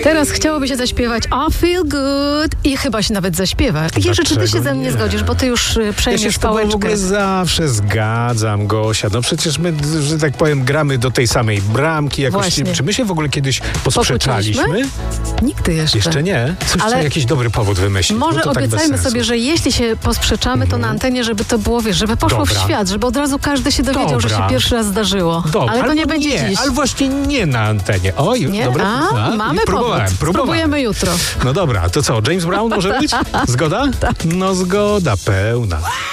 Teraz chciałoby się zaśpiewać I feel good i chyba się nawet zaśpiewa. Jerzy, czy ty się ze mnie zgodzisz, bo ty już przejmiesz Ja się z tobą w ogóle zawsze zgadzam, Gosia. No przecież my, że tak powiem, gramy do tej samej bramki jakoś. Właśnie. Czy my się w ogóle kiedyś posprzeczaliśmy? Nigdy jeszcze. Jeszcze nie? Coś Ale trzeba jakiś dobry powód wymyślić. Może no to tak bez obiecajmy sensu. sobie, że jeśli się posprzeczamy, to na antenie, żeby to było, wiesz, żeby poszło Dobra. w świat, żeby od razu każdy się dowiedział, że się Dobra. pierwszy raz zdarzyło. Dobra, Ale to nie będzie dziś. Ale właśnie nie na antenie. Oj, Nie? dobra. Mamy próbowałem. powód. Spróbujemy jutro. No dobra, to co, James Brown może być? Zgoda? No zgoda pełna.